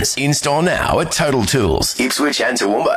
ones. Install now at Total Tools, Ipswich and Toowoomba.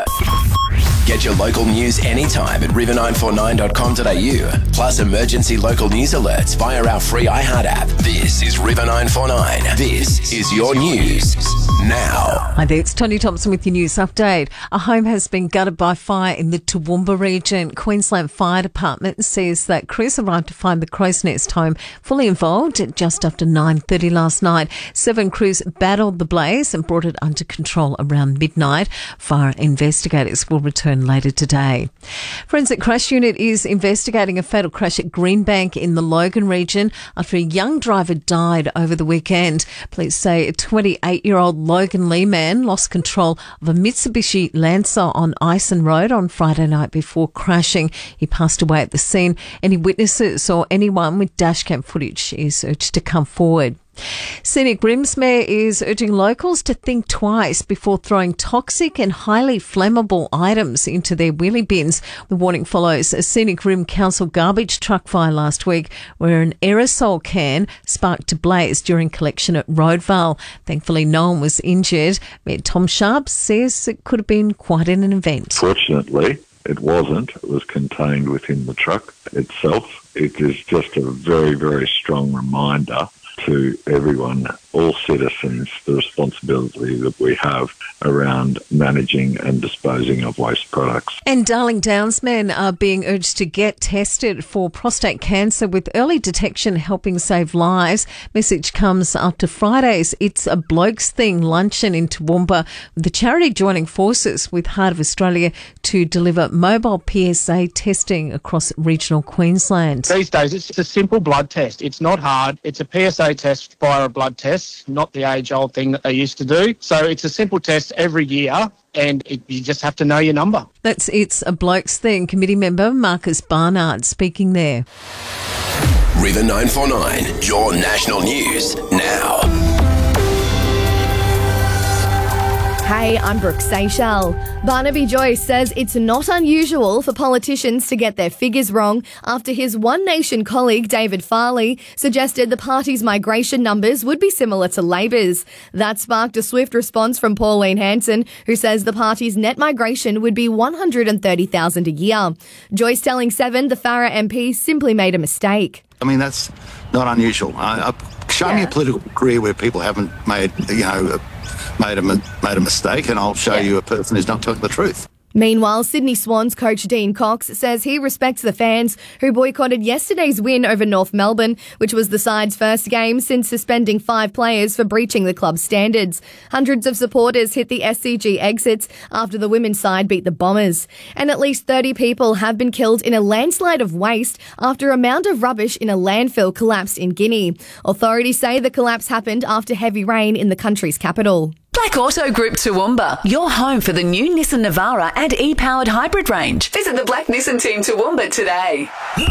Get your local news anytime at river949.com.au. Plus emergency local news alerts via our free iHeart app. This is River 949. This is your news now. Hi there, it's Tony Thompson with your news update. A home has been gutted by fire in the Toowoomba region. Queensland Fire Department says that crews arrived to find the Crow's Nest home fully involved at just after 9:30 last night. 7 crews battled the blaze and brought it under control around midnight. Fire investigators will return later today. Forensic Crash Unit is investigating a fatal crash at Greenbank in the Logan region after a young driver died over the weekend. Police say a 28-year-old Logan Lee man lost control of a Mitsubishi Lancer on Ison Road on Friday night before crashing. He passed away at the scene. Any witnesses or anyone with dashcam footage is urged to come forward. Scenic Rim's Mayor is urging locals to think twice before throwing toxic and highly flammable items into their wheelie bins. The warning follows a Scenic Rim Council garbage truck fire last week where an aerosol can sparked a blaze during collection at Roadvale. Thankfully, no one was injured. Mayor Tom Sharp says it could have been quite an event. Fortunately, it wasn't. It was contained within the truck itself. It is just a very, very strong reminder to everyone, all citizens, the responsibility that we have around managing and disposing of waste products. And Darling Downs men are being urged to get tested for prostate cancer, with early detection helping save lives. Message comes after Friday's It's a Blokes Thing luncheon in Toowoomba, with the charity joining forces with Heart of Australia to deliver mobile PSA testing across regional Queensland. These days it's a simple blood test. It's not hard. It's a PSA test via a blood test, not the age-old thing that they used to do. So it's a simple test every year, and you just have to know your number. That's It's a Blokes Thing. Committee member Marcus Barnard speaking there. River 949, your national news now. Hey, I'm Brooke Seychelles. Barnaby Joyce says it's not unusual for politicians to get their figures wrong after his One Nation colleague David Farley suggested the party's migration numbers would be similar to Labor's. That sparked a swift response from Pauline Hanson, who says the party's net migration would be 130,000 a year. Joyce telling Seven the Farrer MP simply made a mistake. I mean, that's not unusual. Show me a political career where people haven't made a mistake, and I'll show you a person who's not telling the truth. Meanwhile, Sydney Swans coach Dean Cox says he respects the fans who boycotted yesterday's win over North Melbourne, which was the side's first game since suspending 5 players for breaching the club's standards. Hundreds of supporters hit the SCG exits after the women's side beat the Bombers. And at least 30 people have been killed in a landslide of waste after a mound of rubbish in a landfill collapsed in Guinea. Authorities say the collapse happened after heavy rain in the country's capital. Black Auto Group Toowoomba, your home for the new Nissan Navara and e-powered hybrid range. Visit the Black Nissan team Toowoomba today.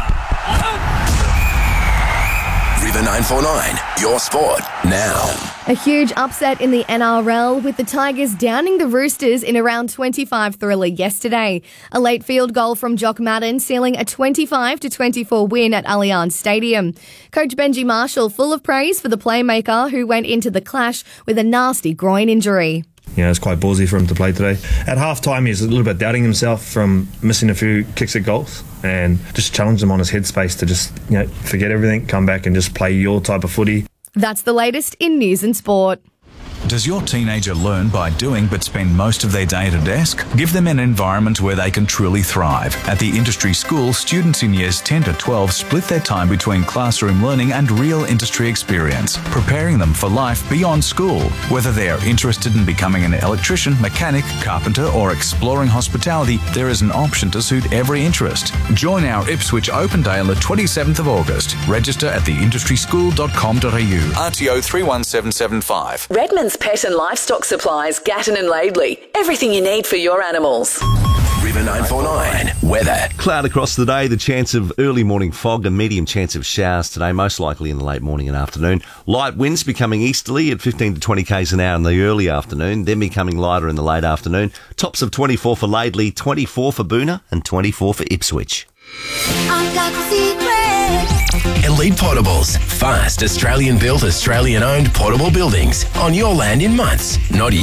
River 949, your sport now. A huge upset in the NRL, with the Tigers downing the Roosters in a round 25 thriller yesterday. A late field goal from Jock Madden sealing a 25-24 win at Allianz Stadium. Coach Benji Marshall full of praise for the playmaker, who went into the clash with a nasty groin injury. It's quite ballsy for him to play today. At half-time, he's a little bit doubting himself from missing a few kicks at goals, and just challenged him on his headspace to just, forget everything, come back and just play your type of footy. That's the latest in news and sport. Does your teenager learn by doing but spend most of their day at a desk? Give them an environment where they can truly thrive. At the Industry School, students in years 10 to 12 split their time between classroom learning and real industry experience, preparing them for life beyond school. Whether they are interested in becoming an electrician, mechanic, carpenter, or exploring hospitality, there is an option to suit every interest. Join our Ipswich Open Day on the 27th of August. Register at theindustryschool.com.au. RTO 31775. Redmond's Pet and Livestock Supplies, Gatton and Laidley. Everything you need for your animals. River 949, weather. Cloud across the day, the chance of early morning fog, a medium chance of showers today, most likely in the late morning and afternoon. Light winds becoming easterly at 15 to 20 k's an hour in the early afternoon, then becoming lighter in the late afternoon. Tops of 24 for Laidley, 24 for Boonah and 24 for Ipswich. I've got the secret. Elite Portables. Fast, Australian-built, Australian-owned portable buildings on your land in months, not